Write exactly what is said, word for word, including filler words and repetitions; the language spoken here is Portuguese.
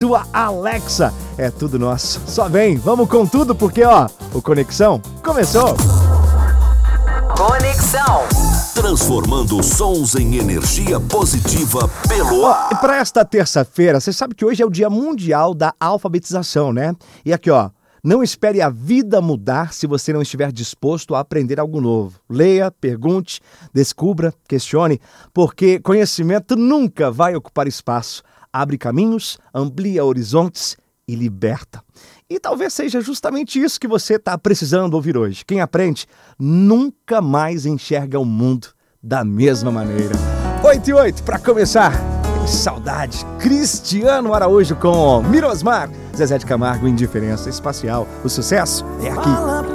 sua Alexa. É tudo nosso. Só vem, vamos com tudo, porque ó, o Conexão começou. Conexão. Transformando sons em energia positiva pelo ar. E para esta terça-feira, você sabe que hoje é o Dia Mundial da Alfabetização, né? E aqui, ó, não espere a vida mudar se você não estiver disposto a aprender algo novo. Leia, pergunte, descubra, questione, porque conhecimento nunca vai ocupar espaço. Abre caminhos, amplia horizontes e liberta. E talvez seja justamente isso que você está precisando ouvir hoje. Quem aprende nunca mais enxerga o mundo da mesma maneira. oito e oito para começar. Tem saudade. Cristiano Araújo com Mirosmar. Zezé de Camargo, Indiferença Espacial. O sucesso é aqui.